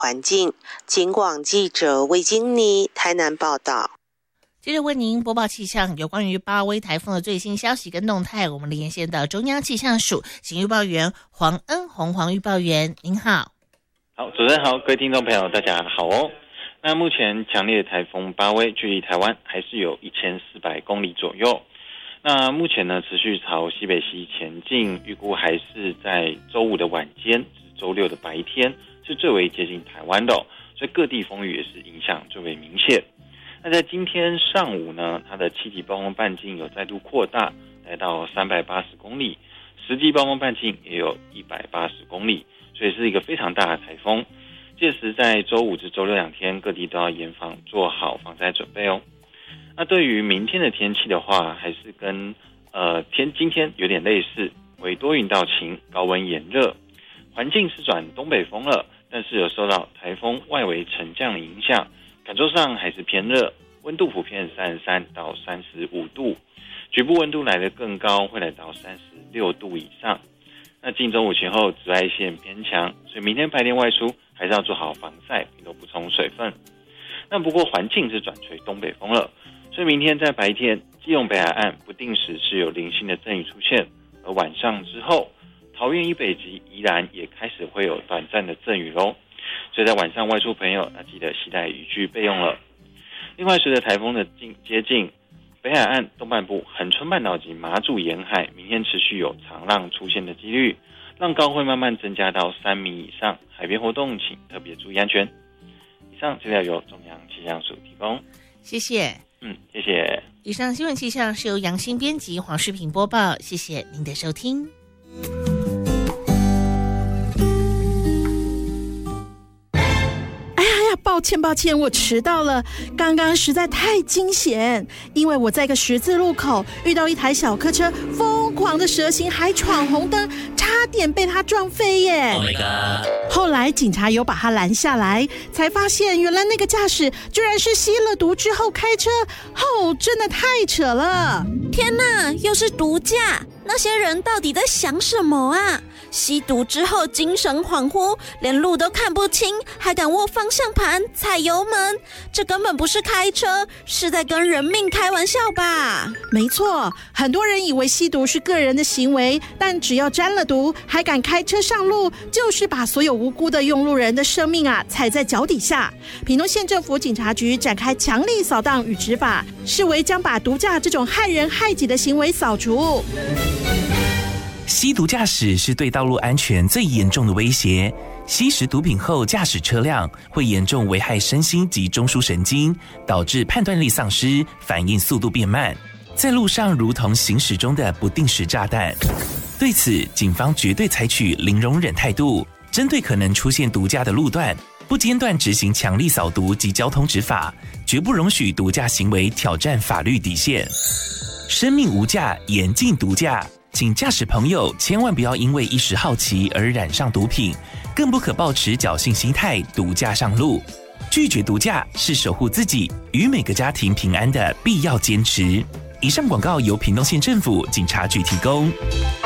环境。警广记者魏金妮台南报道。 接着为您播报气象，有关于巴威台风的最新消息跟动态，我们连线到中央气象署请预报员黄恩宏黄预报员，您好。 好，主持人好，各位听众朋友大家好哦。那目前强烈的台风巴威距离台湾还是有1400公里左右。那目前呢持续朝西北西前进，预估还是在周五的晚间至周六的白天是最为接近台湾的所以各地风雨也是影响最为明显。那在今天上午呢，它的7级暴风半径有再度扩大，来到380公里，10级暴风半径也有180公里，所以是一个非常大的台风。届时在周五至周六2天，各地都要严防，做好防灾准备哦。那对于明天的天气的话，还是跟今天有点类似，为多云到晴，高温炎热，环境是转东北风了，但是有受到台风外围沉降的影响。感受上还是偏热，温度普遍33到35度，局部温度来得更高，会来到36度以上。那近中午前后紫外线偏强，所以明天白天外出还是要做好防晒，并多补充水分。那不过环境是转吹东北风了，所以明天在白天，基隆北海岸不定时是有零星的阵雨出现，而晚上之后，桃园以北及宜兰也开始会有短暂的阵雨咯。所以在晚上外出朋友记得携带雨具备用了。另外，随着台风的接近，北海岸东半部、恒春半岛及马祖沿海，明天持续有长浪出现的几率，浪高会慢慢增加到3米以上，海边活动请特别注意安全。以上资料由中央气象署提供。 谢谢。 谢谢。 以上新闻气象是由杨新编辑，黄世平播报，谢谢您的收听。 抱歉，我迟到了。刚刚实在太惊险，因为我在一个十字路口遇到一台小客车疯狂的蛇行，还闯红灯，差点被他撞飞耶。 Oh my god！ 后来警察有把他拦下来，才发现原来那个驾驶居然是吸了毒之后开车，真的太扯了。 天哪，又是毒驾！那些人到底在想什么啊？吸毒之后精神恍惚，连路都看不清，还敢握方向盘踩油门，这根本不是开车，是在跟人命开玩笑吧？ 没错，很多人以为吸毒是个人的行为，但只要沾了毒还敢开车上路，就是把所有无辜的用路人的生命踩在脚底下。屏东县政府警察局展开强力扫荡与执法，视为将把毒驾这种害人害己的行为扫除。 吸毒驾驶是对道路安全最严重的威胁。吸食毒品后驾驶车辆，会严重危害身心及中枢神经，导致判断力丧失，反应速度变慢，在路上如同行驶中的不定时炸弹。对此，警方绝对采取零容忍态度，针对可能出现毒驾的路段，不间断执行强力扫毒及交通执法，绝不容许毒驾行为挑战法律底线。生命无价，严禁毒驾。请驾驶朋友千万不要因为一时好奇而染上毒品，更不可抱持侥幸心态毒驾上路。拒绝毒驾是守护自己与每个家庭平安的必要坚持。以上广告由屏东县政府警察局提供。